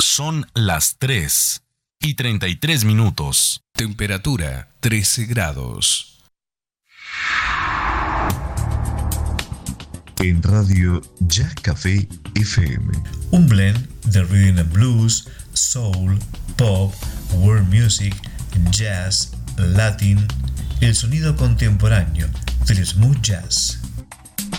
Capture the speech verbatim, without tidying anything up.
Son las tres y treinta y tres minutos. Temperatura trece grados. En Radio Jazz Café F M. Un blend de rhythm and blues, soul, pop, world music, jazz, latin, el sonido contemporáneo del smooth jazz.